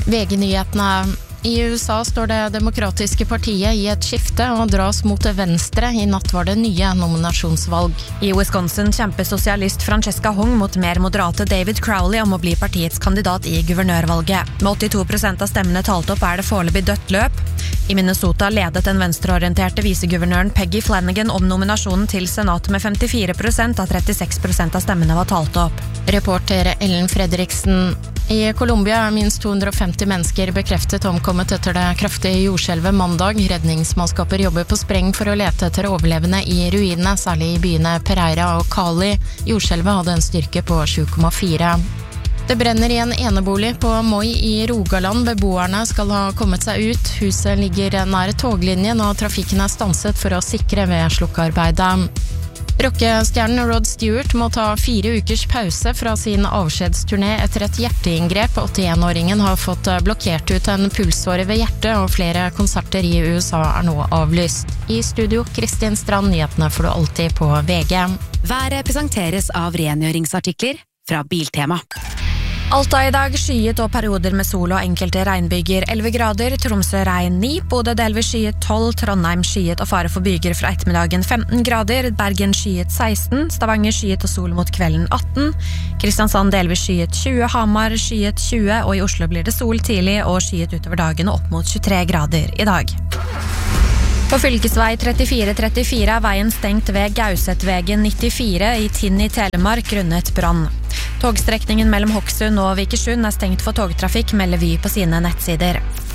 VG-nyhetene. I USA står det demokratiske partiet i et skifte og dras mot venstre. I natt var det nye nominasjonsvalg. I Wisconsin kjemper sosialist Francesca Hung mot mer moderate David Crowley om å bli partiets kandidat i guvernørvalget. Med 82% av stemmene talt opp det foreløpig dødt løp. I Minnesota ledet den venstreorienterte viseguvernøren Peggy Flanagan om nominasjonen til senatet med 54% av 36% av stemmene var talt opp. Reporter Ellen Fredriksen. I Colombia minst 250 mennesker bekreftet omkommet etter det kraftige jordskjelvet mandag. Redningsmannskaper jobber på spreng for å lete etter overlevende i ruinene, særlig i byene Pereira og Cali. Jordskjelvet hadde en styrke på 7,4. Det brenner i en enebolig på Moi i Rogaland. Beboerne skal ha kommet seg ut. Huset ligger nær toglinjen, og trafikken stanset for å sikre ved slukkearbeidet. Rockestjernen Rod Stewart må ta 4 ukers pause fra sin avskjedsturné etter et hjerteinngrep. 81-åringen har fått blokkert ut en pulsåre ved hjertet, og flere konserter i USA nå avlyst. I studio, Kristin Strand, nyhetene får du alltid på VG. Været presenteres av rengjøringsartikler fra Biltema. Alta i dag skyet og perioder med sol og enkelte regnbyger. 11 grader, Tromsø regn 9, Bodø delvis skyet 12, Trondheim skyet og fare for byger fra ettermiddagen 15 grader, Bergen skyet 16, Stavanger skyet og sol mot kvelden 18, Kristiansand delvis skyet 20, Hamar skyet 20, og i Oslo blir det sol tidlig og skyet utover dagen og opp mot 23 grader i dag. På fylkesvei 3434 veien stengt ved Gausetvegen 94 i Tinn i Telemark grunnet brann. Togstrekningen mellom Hokksund og Vikersund stengt for togtrafikk, melder Vy på sine nettsider.